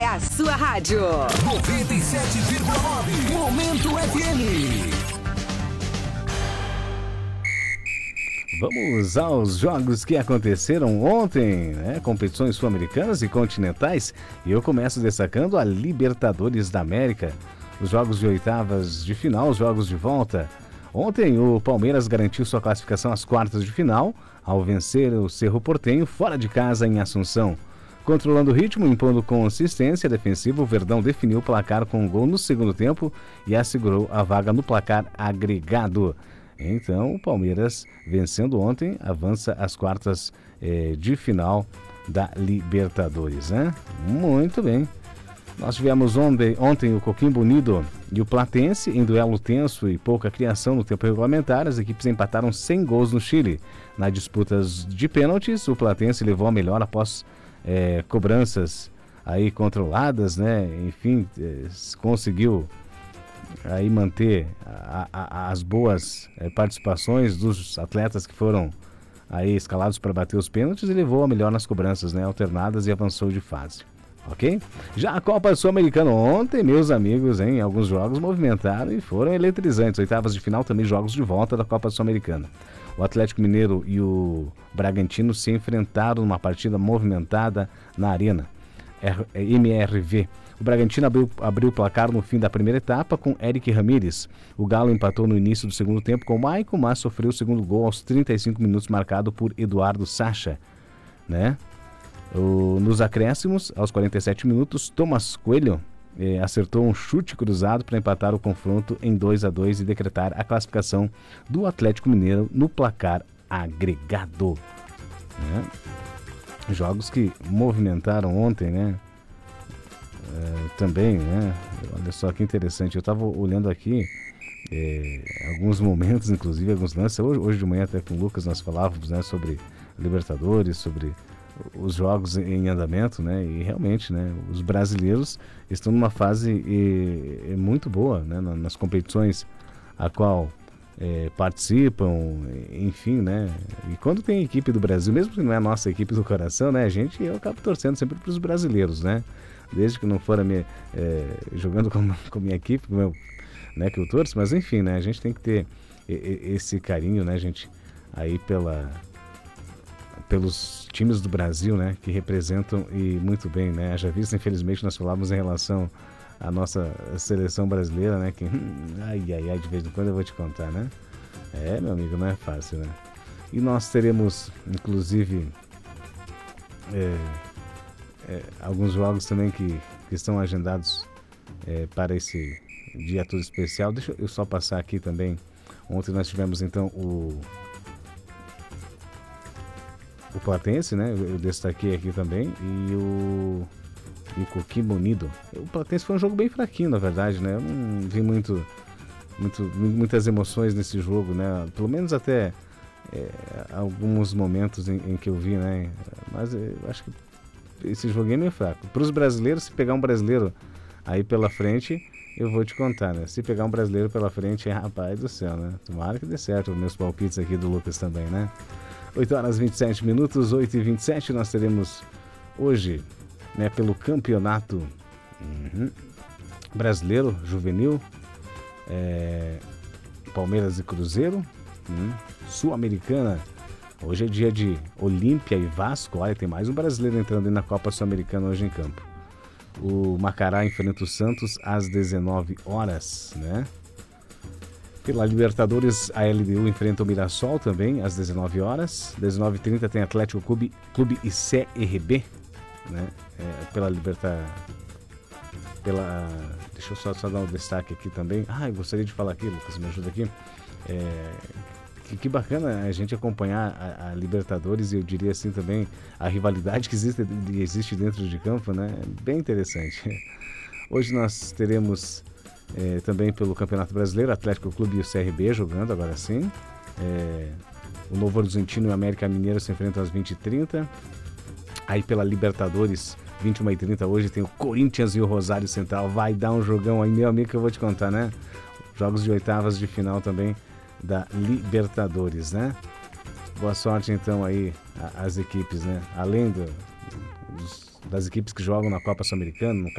a sua rádio. 97,9. Momento FM. Vamos aos jogos que aconteceram ontem, né? Competições sul-americanas e continentais. E eu começo destacando a Libertadores da América. Os jogos de oitavas de final, os jogos de volta. Ontem o Palmeiras garantiu sua classificação às quartas de final ao vencer o Cerro Porteño fora de casa em Assunção. Controlando o ritmo, impondo consistência defensiva, o Verdão definiu o placar com um gol no segundo tempo e assegurou a vaga no placar agregado. Então, o Palmeiras, vencendo ontem, avança às quartas de final da Libertadores, né? Muito bem. Nós tivemos ontem o Coquimbo Unido e o Platense em duelo tenso e pouca criação no tempo regulamentar. As equipes empataram 100 gols no Chile. Nas disputas de pênaltis, o Platense levou a melhor após cobranças aí controladas, né? Enfim, conseguiu aí manter as boas participações dos atletas que foram aí escalados para bater os pênaltis e levou a melhor nas cobranças, né, alternadas, e avançou de fase, ok? Já a Copa Sul-Americana ontem, meus amigos, em alguns jogos movimentaram e foram eletrizantes. Oitavas de final também, jogos de volta da Copa Sul-Americana. O Atlético Mineiro e o Bragantino se enfrentaram numa partida movimentada na Arena MRV. O Bragantino abriu o placar no fim da primeira etapa com Eric Ramírez. O Galo empatou no início do segundo tempo com o Maicon, mas sofreu o segundo gol aos 35 minutos, marcado por Eduardo Sacha, né? Nos acréscimos, aos 47 minutos, Thomas Coelho acertou um chute cruzado para empatar o confronto em 2-2 e decretar a classificação do Atlético Mineiro no placar agregado, né? Jogos que movimentaram ontem, né? Também, né? Olha só que interessante. Eu estava olhando aqui alguns momentos, inclusive alguns lances. Hoje de manhã até com o Lucas nós falávamos, né, sobre Libertadores, sobre os jogos em andamento, né? E realmente, né, os brasileiros estão numa fase muito boa, né, nas competições a qual participam, enfim, né? E quando tem equipe do Brasil, mesmo que não é a nossa equipe do coração, né, eu acabo torcendo sempre para os brasileiros, né? Desde que não for jogando com minha equipe, né, que eu torço, mas enfim, né, a gente tem que ter esse carinho, né, gente, aí pelos times do Brasil, né, que representam e muito bem, né? Já visto, infelizmente, nós falávamos em relação à nossa seleção brasileira, né, que de vez em quando eu vou te contar, né? Meu amigo, não é fácil, né? E nós teremos, inclusive, alguns jogos também que estão agendados para esse dia todo especial. Deixa eu só passar aqui também. Ontem nós tivemos então o Platense, né? Eu destaquei aqui também, e o Coquimbo Unido. O Platense foi um jogo bem fraquinho, na verdade, né? Eu não vi muitas emoções nesse jogo, né? Pelo menos até alguns momentos em que eu vi, né? Mas eu acho que esse jogo é meio fraco. Para os brasileiros, se pegar um brasileiro aí pela frente, eu vou te contar, né? Se pegar um brasileiro pela frente, rapaz do céu, né? Tomara que dê certo os meus palpites aqui do Lucas também, né? 8h27, 8h27, nós teremos hoje, né, pelo campeonato brasileiro, juvenil, Palmeiras e Cruzeiro, Sul-Americana. Hoje é dia de Olímpia e Vasco. Olha, tem mais um brasileiro entrando aí na Copa Sul-Americana hoje em campo. O Macará enfrenta o Santos às 19 horas, né? Pela Libertadores, a LDU enfrenta o Mirassol também às 19 horas. 19h30 tem Atlético Clube e CRB, né? Deixa eu só dar um destaque aqui também. Eu gostaria de falar aqui, Lucas, me ajuda aqui. Que bacana a gente acompanhar a Libertadores, e eu diria assim também a rivalidade que existe dentro de campo, né? Bem interessante. Hoje nós teremos também pelo Campeonato Brasileiro, Atlético Clube e o CRB jogando agora sim. O Novo Horizontino e o América Mineiro se enfrentam às 20h30. Aí pela Libertadores, 21h30 hoje tem o Corinthians e o Rosário Central. Vai dar um jogão aí, meu amigo, que eu vou te contar, né? Jogos de oitavas de final também da Libertadores, né? Boa sorte então aí às equipes, né? Além das equipes que jogam na Copa Sul-Americana, no